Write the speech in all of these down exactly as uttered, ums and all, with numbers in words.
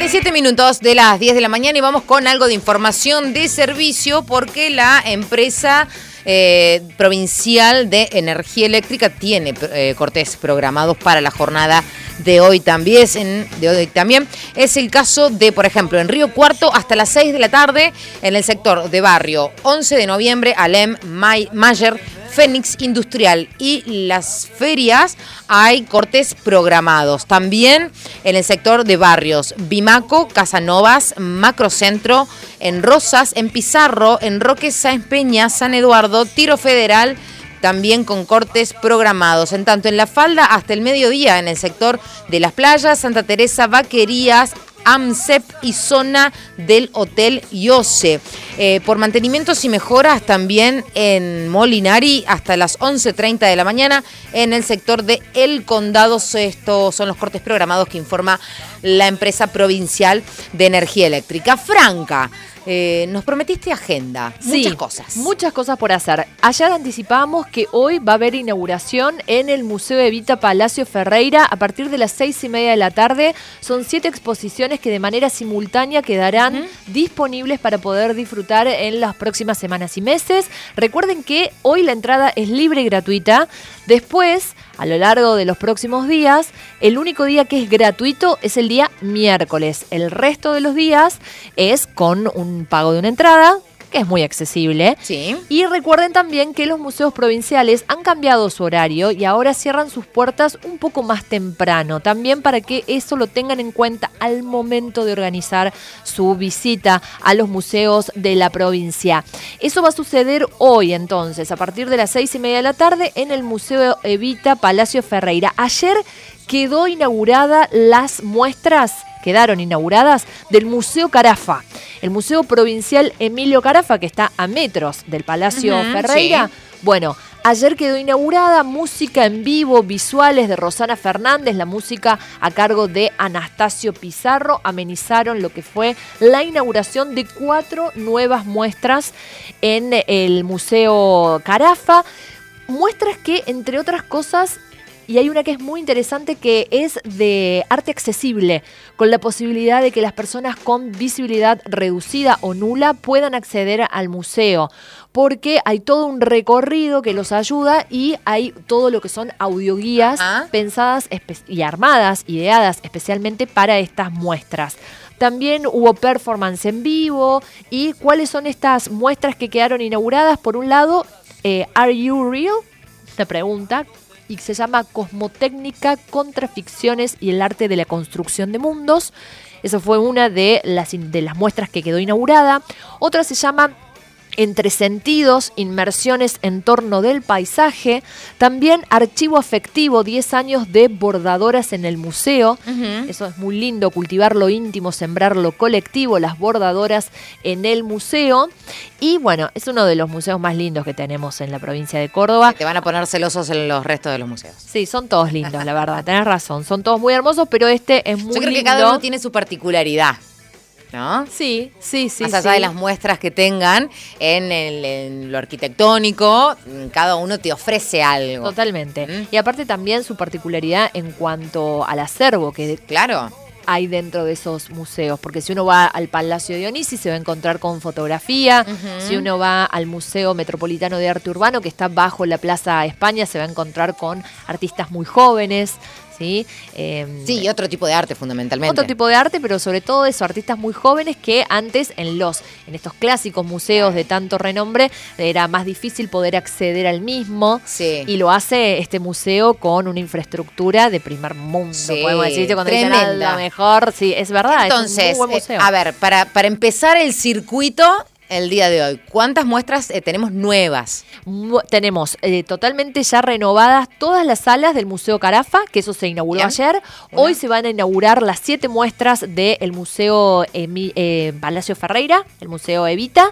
cuarenta y siete minutos de las diez de la mañana y vamos con algo de información de servicio porque la empresa eh, provincial de energía eléctrica tiene eh, cortes programados para la jornada de hoy también. En, de hoy también es el caso de, por ejemplo, en Río Cuarto hasta las seis de la tarde en el sector de barrio once de noviembre, Alem, May, Mayer, Fénix Industrial y las ferias hay cortes programados. También en el sector de barrios Bimaco, Casanovas, Macrocentro, en Rosas, en Pizarro, en Roque Sáenz Peña, San Eduardo, Tiro Federal, también con cortes programados. En tanto, en La Falda hasta el mediodía en el sector de las playas, Santa Teresa, Vaquerías, AMSEP y zona del Hotel Iose. Eh, por mantenimientos y mejoras también en Molinari hasta las once treinta de la mañana en el sector de El Condado. Estos son los cortes programados que informa la empresa provincial de energía eléctrica. Franca, eh, nos prometiste agenda, sí, muchas cosas. Muchas cosas por hacer. Ayer anticipamos que hoy va a haber inauguración en el Museo Evita Palacio Ferreira a partir de las seis y media de la tarde. Son siete exposiciones que de manera simultánea quedarán uh-huh. disponibles para poder disfrutar en las próximas semanas y meses. Recuerden que hoy la entrada es libre y gratuita. Después, a lo largo de los próximos días, el único día que es gratuito es el día miércoles. El resto de los días es con un pago de una entrada, que es muy accesible. Sí. Y recuerden también que los museos provinciales han cambiado su horario y ahora cierran sus puertas un poco más temprano, también para que eso lo tengan en cuenta al momento de organizar su visita a los museos de la provincia. Eso va a suceder hoy entonces, a partir de las seis y media de la tarde en el Museo Evita Palacio Ferreira. Ayer quedó inaugurada las muestras quedaron inauguradas del Museo Carafa, el Museo Provincial Emilio Carafa, que está a metros del Palacio uh-huh, Ferreira. Sí. Bueno, ayer quedó inaugurada, música en vivo, visuales de Rosana Fernández, la música a cargo de Anastasio Pizarro, amenizaron lo que fue la inauguración de cuatro nuevas muestras en el Museo Carafa, muestras que, entre otras cosas, y hay una que es muy interesante que es de arte accesible, con la posibilidad de que las personas con visibilidad reducida o nula puedan acceder al museo, porque hay todo un recorrido que los ayuda y hay todo lo que son audioguías uh-huh. pensadas espe- y armadas, ideadas especialmente para estas muestras. También hubo performance en vivo. ¿Y cuáles son estas muestras que quedaron inauguradas? Por un lado, eh, ¿Are You Real? Una pregunta. Y se llama Cosmotécnica contra ficciones y el arte de la construcción de mundos. Eso fue una de las, de las muestras que quedó inaugurada. Otra se llama Entre sentidos, inmersiones en torno del paisaje. También archivo afectivo, diez años de bordadoras en el museo. Uh-huh. Eso es muy lindo, cultivar lo íntimo, sembrar lo colectivo, las bordadoras en el museo. Y bueno, es uno de los museos más lindos que tenemos en la provincia de Córdoba. Te van a poner celosos en los restos de los museos. Sí, son todos lindos, la verdad, tenés razón. Son todos muy hermosos, pero este es muy lindo. Yo creo lindo. que cada uno tiene su particularidad, ¿no? Sí, sí, sí. Más allá sí. de las muestras que tengan en, el, en lo arquitectónico, cada uno te ofrece algo. Totalmente. ¿Mm? Y aparte también su particularidad en cuanto al acervo que claro. hay dentro de esos museos, porque si uno va al Palacio Dionisi se va a encontrar con fotografía, uh-huh. si uno va al Museo Metropolitano de Arte Urbano, que está bajo la Plaza España, se va a encontrar con artistas muy jóvenes, ¿sí? Eh, sí, y otro tipo de arte fundamentalmente. Otro tipo de arte, pero sobre todo eso, artistas muy jóvenes que antes en los en estos clásicos museos de tanto renombre era más difícil poder acceder al mismo. Sí. Y lo hace este museo con una infraestructura de primer mundo, sí, podemos decir, cuando tremenda. dicen a lo mejor, sí, es verdad. Entonces, es un muy buen museo. Eh, a ver, para, para empezar el circuito el día de hoy, ¿cuántas muestras eh, tenemos nuevas? Mu- tenemos eh, totalmente ya renovadas todas las salas del Museo Carafa, que eso se inauguró Bien. ayer. Una. Hoy se van a inaugurar las siete muestras del Museo Emi- eh, Palacio Ferreira, el Museo Evita.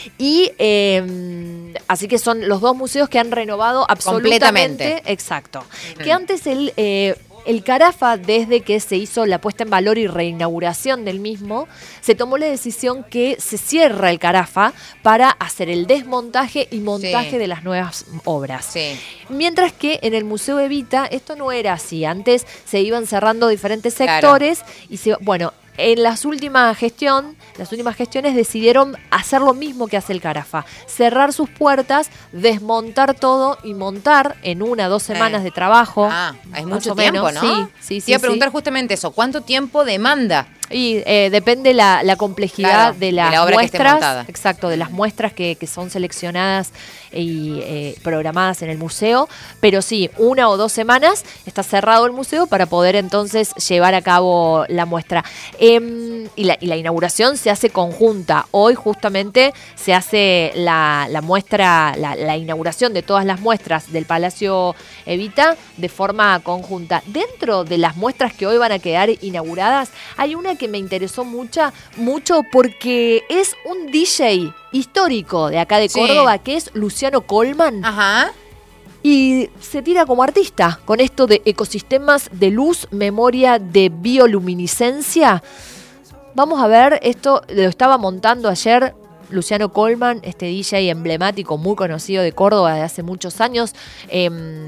Y eh, así que son los dos museos que han renovado absolutamente. Completamente. Exacto. Mm. Que antes el... Eh, El Carafa, desde que se hizo la puesta en valor y reinauguración del mismo, se tomó la decisión que se cierra el Carafa para hacer el desmontaje y montaje sí. de las nuevas obras. Sí. Mientras que en el Museo Evita esto no era así. Antes se iban cerrando diferentes sectores claro. y se, bueno, en las últimas gestión, las últimas gestiones decidieron hacer lo mismo que hace el Carafa, cerrar sus puertas, desmontar todo y montar en una dos semanas eh. de trabajo. Ah, es más mucho o tiempo, menos. ¿no? Sí, sí, sí. Te iba a sí. preguntar justamente eso, ¿cuánto tiempo demanda? Y eh, depende la, la complejidad Claro, de las de la obra que esté muestras, montada. exacto, de las muestras que, que son seleccionadas y eh, programadas en el museo, pero sí, una o dos semanas está cerrado el museo para poder entonces llevar a cabo la muestra. Eh, y, la, y la inauguración se hace conjunta. Hoy justamente se hace la, la muestra, la, la inauguración de todas las muestras del Palacio Evita de forma conjunta. Dentro de las muestras que hoy van a quedar inauguradas, hay una que me interesó mucha, mucho porque es un D J histórico de acá de Córdoba, sí, que es Luciano Colman. Ajá. Y se tira como artista con esto de ecosistemas de luz, memoria de bioluminiscencia. Vamos a ver, esto lo estaba montando ayer Luciano Colman, este D J emblemático, muy conocido de Córdoba de hace muchos años. Eh,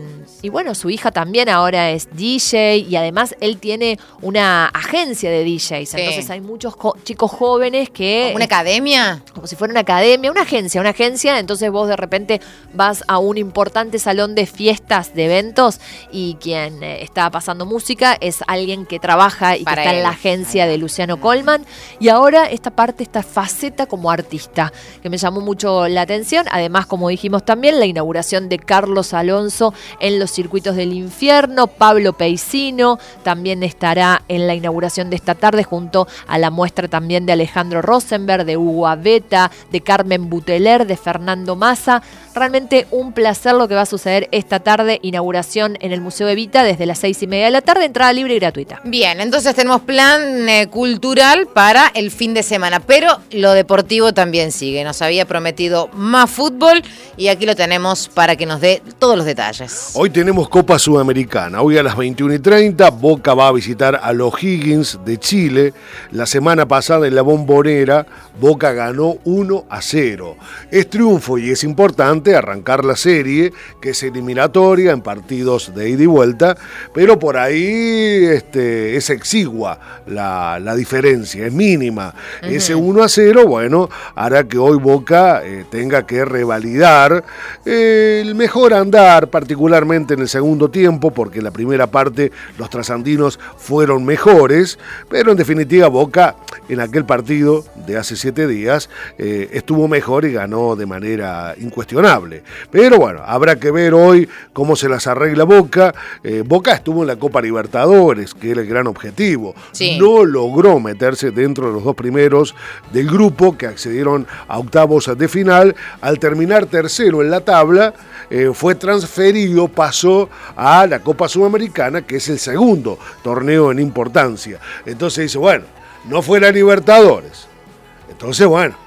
y bueno, su hija también ahora es D J y además él tiene una agencia de D Js. Sí. Entonces hay muchos jo- chicos jóvenes que... ¿Una academia? Como si fuera una academia, una agencia, una agencia. Entonces vos de repente vas a un importante salón de fiestas, de eventos, y quien eh, está pasando música es alguien que trabaja y Para que está él. en la agencia de Luciano Colman. Y ahora esta parte, esta faceta como artista, que me llamó mucho la atención. Además, como dijimos también, la inauguración de Carlos Alonso en los circuitos del infierno. Pablo Peisino también estará en la inauguración de esta tarde junto a la muestra también de Alejandro Rosenberg, de Hugo Abeta, de Carmen Buteler, de Fernando Massa. Realmente un placer lo que va a suceder esta tarde. Inauguración en el Museo Evita desde las seis y media de la tarde, entrada libre y gratuita. Bien, entonces tenemos plan eh, cultural para el fin de semana, pero lo deportivo también sigue. Nos había prometido más fútbol y aquí lo tenemos para que nos dé todos los detalles. Hoy tenemos Copa Sudamericana. Hoy a las veintiuna y treinta Boca va a visitar a los O'Higgins de Chile. La semana pasada en la Bombonera Boca ganó uno a cero. Es triunfo y es importante arrancar la serie, que es eliminatoria en partidos de ida y vuelta, pero por ahí este, es exigua la, la diferencia, es mínima. Uh-huh. Ese uno a cero, bueno, hará que hoy Boca eh, tenga que revalidar eh, el mejor andar, particularmente en el segundo tiempo, porque en la primera parte los trasandinos fueron mejores, pero en definitiva Boca en aquel partido de hace siete días eh, estuvo mejor y ganó de manera incuestionable. Pero bueno, habrá que ver hoy cómo se las arregla Boca. Eh, Boca estuvo en la Copa Libertadores, que era el gran objetivo. Sí. No logró meterse dentro de los dos primeros del grupo que accedieron a octavos de final. Al terminar tercero en la tabla, eh, fue transferido, pasó a la Copa Sudamericana, que es el segundo torneo en importancia. Entonces dice, bueno, no fue la Libertadores. Entonces, bueno,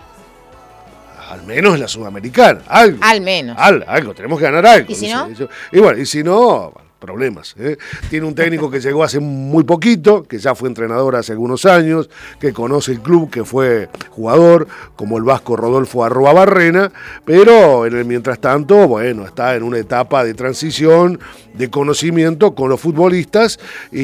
al menos la Sudamericana, algo. Al menos. Al, algo, tenemos que ganar algo. ¿Y si no? Y bueno, y si no, problemas. ¿eh? Tiene un técnico que llegó hace muy poquito, que ya fue entrenador hace algunos años, que conoce el club, que fue jugador, como el vasco Rodolfo Arruabarrena, pero en el mientras tanto, bueno, está en una etapa de transición, de conocimiento con los futbolistas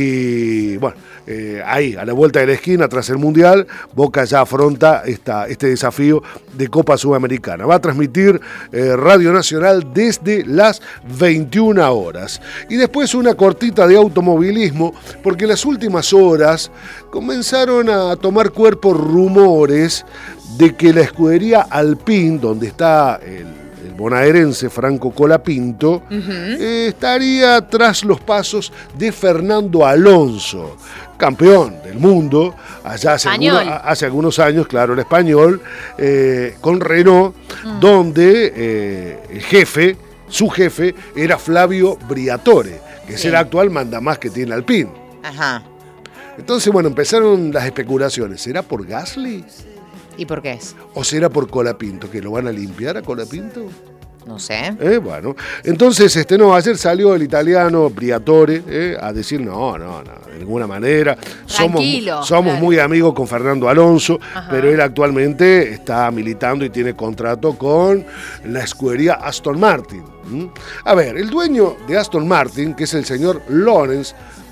y bueno, eh, ahí a la vuelta de la esquina tras el Mundial, Boca ya afronta esta, este desafío de Copa Sudamericana. Va a transmitir eh, Radio Nacional desde las veintiuna horas. Y después una cortita de automovilismo, porque en las últimas horas comenzaron a tomar cuerpo rumores de que la escudería Alpine, donde está el el bonaerense Franco Colapinto, uh-huh. eh, estaría tras los pasos de Fernando Alonso, campeón del mundo, allá hace, alguno, hace algunos años, claro, el español, eh, con Renault, uh-huh. donde eh, el jefe, su jefe, era Flavio Briatore, que sí. es el actual mandamás que tiene Alpine. Ajá. Entonces, bueno, empezaron las especulaciones. ¿Será por Gasly? ¿Y por qué es? ¿O será por Colapinto? ¿Que lo van a limpiar a Colapinto? No sé. Eh, bueno, entonces, este no, ayer salió el italiano Briatore eh, a decir, no, no, no, de ninguna manera. Tranquilo. Somos, somos claro. muy amigos con Fernando Alonso, Ajá. pero él actualmente está militando y tiene contrato con la escudería Aston Martin. ¿Mm? A ver, el dueño de Aston Martin, que es el señor Lawrence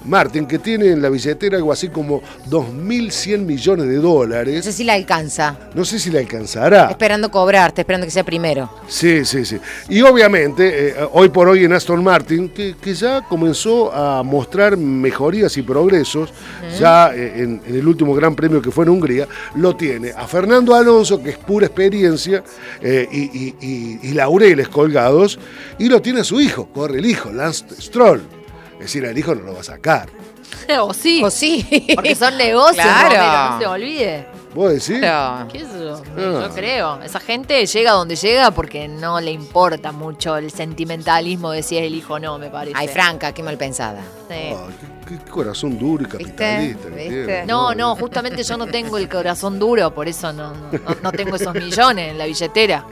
Martin, que tiene en la billetera algo así como dos mil cien millones de dólares. No sé si la alcanza. No sé si le alcanzará. Esperando cobrar, está esperando que sea primero. Sí, sí, sí. Y obviamente, eh, hoy por hoy en Aston Martin, que, que ya comenzó a mostrar mejorías y progresos, uh-huh. ya eh, en, en el último Gran Premio que fue en Hungría, lo tiene a Fernando Alonso, que es pura experiencia, eh, y, y, y, y laureles colgados, y lo tiene a su hijo, corre el hijo, Lance Stroll. Es decir, el hijo no lo va a sacar. O sí. O sí. Porque son negocios, claro. Romero, no se olvide. ¿Vos decís? Claro. ¿Qué es eso? Ah. Yo creo. Esa gente llega donde llega porque no le importa mucho el sentimentalismo de si es el hijo o no, me parece. Ay, Franca, qué mal pensada. Sí. Ay, qué, qué corazón duro y capitalista. ¿Viste? que ¿Viste? tiene. No, no, justamente yo no tengo el corazón duro, por eso no, no, no tengo esos millones en la billetera.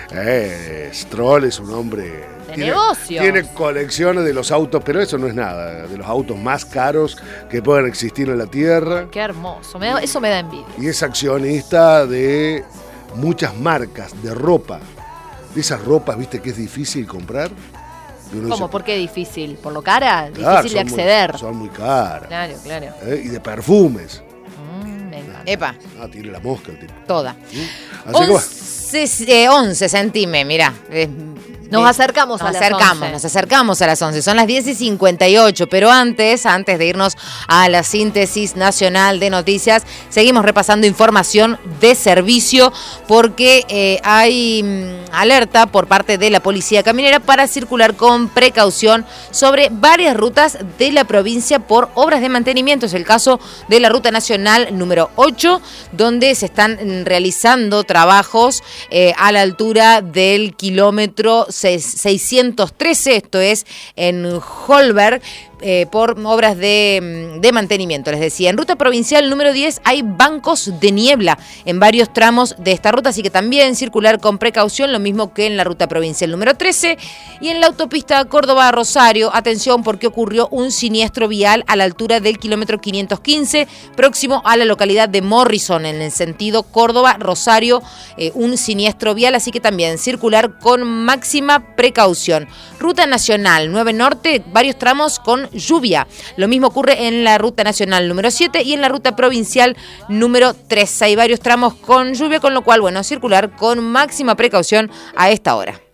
Eh, Stroll es un hombre... De tiene, negocios. Tiene colecciones de los autos, pero eso no es nada, de los autos más caros que puedan existir en la Tierra. Qué hermoso, me da- eso me da envidia. Y es accionista de muchas marcas de ropa. De esas ropas, viste, que es difícil comprar. Y uno ¿Cómo? dice, ¿Por qué difícil? ¿Por lo cara? claro, Difícil de son muy- acceder. son muy caras. Claro, claro. ¿Eh? Y de perfumes. Mm, me encanta. Epa, Ah, tiene la mosca el tipo. toda. ¿Mm? Así que bueno. once, eh, once centímetros, mirá. Eh, Nos eh, acercamos nos a las acercamos, once. Nos acercamos a las once. Son las diez y cincuenta y ocho, pero antes, antes de irnos a la síntesis nacional de noticias, seguimos repasando información de servicio porque eh, hay mm, alerta por parte de la Policía Caminera para circular con precaución sobre varias rutas de la provincia por obras de mantenimiento. Es el caso de la Ruta Nacional número ocho, donde se están mm, realizando trabajos eh, a la altura del kilómetro seiscientos trece, esto es en Holberg, eh, por obras de, de mantenimiento. Les decía, en ruta provincial número diez hay bancos de niebla en varios tramos de esta ruta, así que también circular con precaución, lo mismo que en la ruta provincial número trece. Y en la autopista Córdoba-Rosario, atención porque ocurrió un siniestro vial a la altura del kilómetro quinientos quince, próximo a la localidad de Morrison, en el sentido Córdoba-Rosario, eh, un siniestro vial, así que también circular con máxima precaución. Ruta Nacional nueve Norte, varios tramos con lluvia. Lo mismo ocurre en la Ruta Nacional número siete y en la Ruta Provincial número trece. Hay varios tramos con lluvia, con lo cual, bueno, circular con máxima precaución a esta hora.